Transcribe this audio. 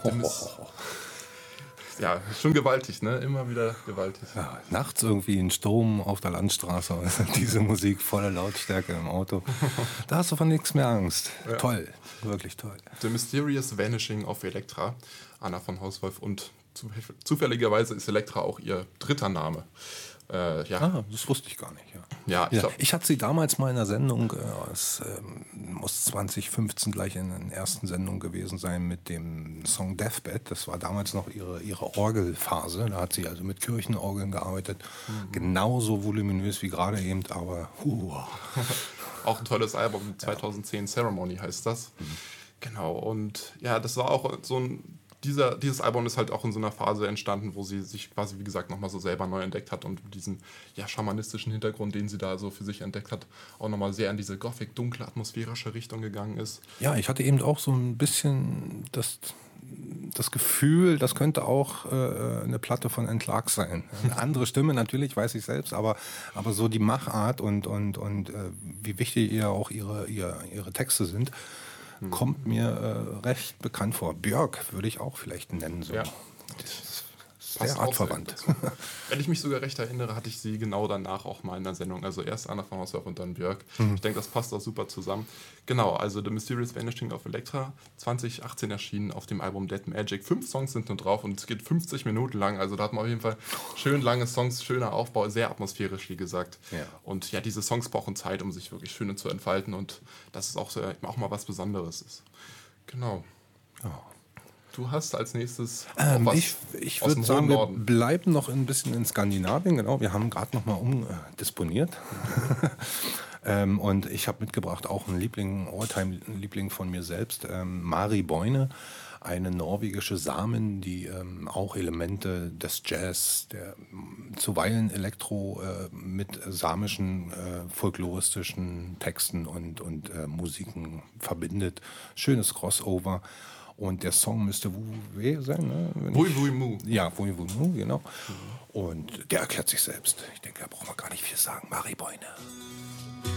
Ja, schon gewaltig, ne? Immer wieder gewaltig. Ja, nachts irgendwie ein Sturm auf der Landstraße und diese Musik voller Lautstärke im Auto. Da hast du von nichts mehr Angst. Ja. Toll, wirklich toll. The Mysterious Vanishing of Elektra, Anna von Hauswolf, und zufälligerweise ist Elektra auch ihr dritter Name. Das wusste ich gar nicht. Ja, ich hatte sie damals mal in der Sendung, es muss 2015 gleich in der ersten Sendung gewesen sein mit dem Song Deathbed. Das war damals noch ihre Orgelphase. Da hat sie also mit Kirchenorgeln gearbeitet. Genauso voluminös wie gerade eben, aber auch ein tolles Album, 2010 Ceremony heißt das. Genau, und ja, das war auch so ein... Dieses Album ist halt auch in so einer Phase entstanden, wo sie sich quasi, wie gesagt, nochmal so selber neu entdeckt hat und diesen schamanistischen Hintergrund, den sie da so für sich entdeckt hat, auch nochmal sehr in diese gothic, dunkle, atmosphärische Richtung gegangen ist. Ja, ich hatte eben auch so ein bisschen das Gefühl, das könnte auch eine Platte von Entlark sein. Eine andere Stimme natürlich, weiß ich selbst, aber so die Machart und wie wichtig ihr auch ihre Texte sind, kommt mir recht bekannt vor. Björk würde ich auch vielleicht nennen. So. Ja. Sehr artverwandt. Wenn ich mich sogar recht erinnere, hatte ich sie genau danach auch mal in der Sendung. Also erst Anna von Hauswolf und dann Björk. Ich denke, das passt auch super zusammen. Genau, also The Mysterious Vanishing of Elektra, 2018 erschienen auf dem Album Dead Magic. 5 Songs sind nur drauf und es geht 50 Minuten lang. Also da hat man auf jeden Fall schön lange Songs, schöner Aufbau, sehr atmosphärisch, wie gesagt. Ja. Und ja, diese Songs brauchen Zeit, um sich wirklich schön zu entfalten und dass es auch mal was Besonderes ist. Genau. Oh. Du hast als nächstes ich würde sagen, wir bleiben noch ein bisschen in Skandinavien. Genau, wir haben gerade noch mal umdisponiert. Und ich habe mitgebracht auch einen Alltime-Liebling von mir selbst, Mari Boine, eine norwegische Samin, die auch Elemente des Jazz, der zuweilen Elektro mit samischen folkloristischen Texten und Musiken verbindet. Schönes Crossover. Und der Song müsste Wu sein, ne? Wui Wui Mu. Ja, Wui Wui Mu, genau. Und der erklärt sich selbst. Ich denke, da brauchen wir gar nicht viel sagen. Mari Boine.